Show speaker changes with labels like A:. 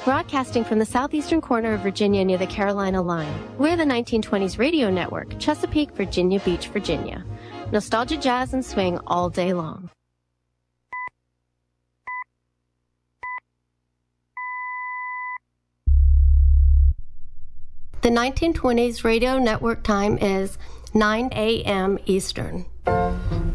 A: Broadcasting from the southeastern corner of Virginia near the Carolina line. We're the 1920s radio network, Chesapeake, Virginia Beach, Virginia. Nostalgia, jazz, and swing all day long. The 1920s radio network time is 9 a.m. Eastern.